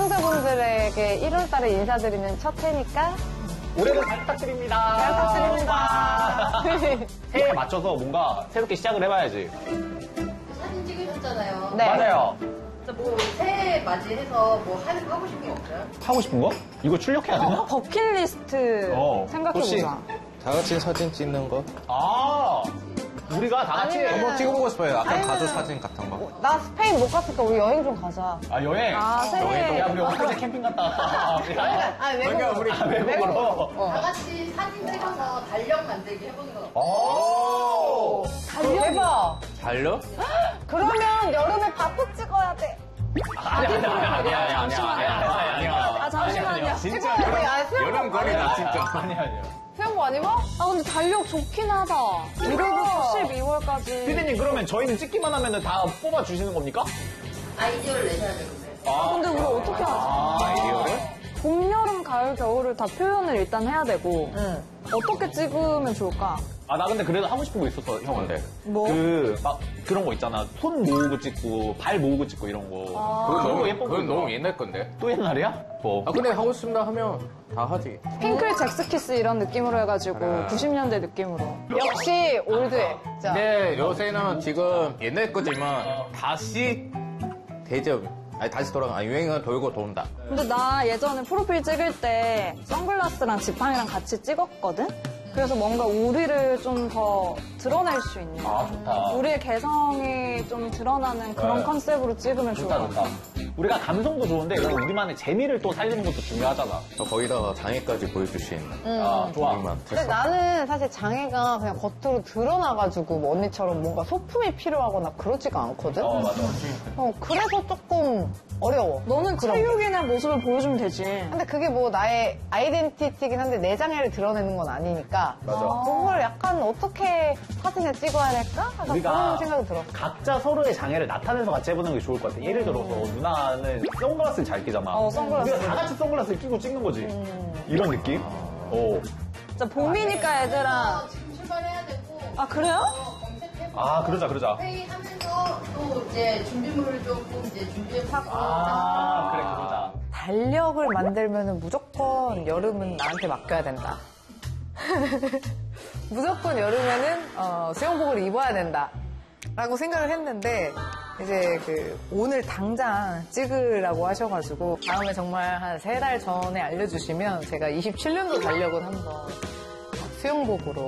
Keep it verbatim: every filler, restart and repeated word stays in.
시청자분들에게 일월달에 인사드리는 첫 회니까 올해도 잘 부탁드립니다. 잘 부탁드립니다. 새해에 맞춰서 뭔가 새롭게 시작을 해봐야지. 사진 찍으셨잖아요. 네. 맞아요. 뭐 새해 맞이해서 뭐 하는 거 하고 싶은 거 없어요? 하고 싶은 거? 이거 출력해야 되나? 버킷리스트 어, 생각해보자. 다 같이 사진 찍는 거? 아, 우리가 다 같이. 아니면- 한번 찍어보고 싶어요. 약간 아니면- 가족 사진 같은 거. 나 스페인 못 갔으니까 우리 여행 좀 가자. 아, 여행. 아, 새해. 야, 우리 엊그제 캠핑 갔다 왔다. 아, 외국으로. 우리 외국으로. 다 같이 사진 찍어서 달력 만들기 해보는 거. 오! 대박. 달려? 그러면 여름에 밥도 찍어야 돼. 아니야, 아니야, 아니야, 아니야, 아니야, 아니야, 아니야, 아니야. 아, 잠시만요. 진짜 찍어야 돼. 아, 수영복 여름 거리다, 진짜. 아니야, 아니야. 수영복 안 입어? 아, 근데 달력 좋긴 하다. 일월부터 십이월까지. 피디님, 그러면 저희는 찍기만 하면 다 뽑아주시는 겁니까? 아이디어를 내셔야 되는데. 아, 근데 우리 어떻게 하지? 아, 이거를? 봄, 여름, 가을, 겨울을 다 표현을 일단 해야 되고. 응. 어떻게 찍으면 좋을까? 아, 나 근데 그래도 하고 싶은 거 있었어, 형한테. 뭐? 그, 막, 그런 거 있잖아. 손 모으고 찍고, 발 모으고 찍고 이런 거. 아. 그건 그런 너무, 거 예뻐 그건 보인다. 너무 옛날 건데. 또 옛날이야? 뭐. 아, 근데 하고 싶다 하면 다 하지. 핑클 잭스키스 이런 느낌으로 해가지고 그래. 구십 년대 느낌으로. 역시 올드해. 자. 근데 요새는 지금 옛날 거지만 다시 대접, 아니 다시 돌아가. 아니, 유행은 돌고 돈다. 근데 나 예전에 프로필 찍을 때 선글라스랑 지팡이랑 같이 찍었거든? 그래서 뭔가 우리를 좀 더 드러낼 수 있는. 아, 좋다. 우리의 개성이 좀 드러나는 그런 네. 컨셉으로 찍으면 좋을 좋다, 것 같아. 좋다. 우리가 감성도 좋은데, 그리고 우리만의 재미를 또 살리는 것도 중요하잖아. 저 거기다가 장애까지 보여줄 수 있는. 아, 좋아. 우리만 근데 됐어. 나는 사실 장애가 그냥 겉으로 드러나가지고 뭐 언니처럼 뭔가 소품이 필요하거나 그러지가 않거든? 어, 맞아. 어, 그래서 조금 어려워. 너는 체육인의 모습을 보여주면 되지. 근데 그게 뭐 나의 아이덴티티긴 한데 내 장애를 드러내는 건 아니니까. 맞아. 그걸 약간 어떻게 사진에 찍어야 될까? 약간 우리가 그런 생각이 들어. 각자 서로의 장애를 나타내서 같이 해보는 게 좋을 것 같아. 예를 들어서 누나는 선글라스를 잘 끼잖아. 어, 선글라스. 우리가 다 같이 선글라스를 끼고 찍는 거지. 이런 느낌? 어. 진짜 봄이니까 얘들아. 어, 지금 출발해야 되고. 아, 그래요? 어, 검색해보고. 아, 그러자, 그러자. 회의하면서 또 이제 준비물을 조금 이제 준비해보고. 아, 그래, 그러자. 달력을 만들면 무조건 여름은 나한테 맡겨야 된다. 무조건 여름에는 어, 수영복을 입어야 된다. 라고 생각을 했는데 이제 그 오늘 당장 찍으라고 하셔가지고 다음에 정말 한 세 달 전에 알려주시면 제가 이십칠 년도 달력을 한번 수영복으로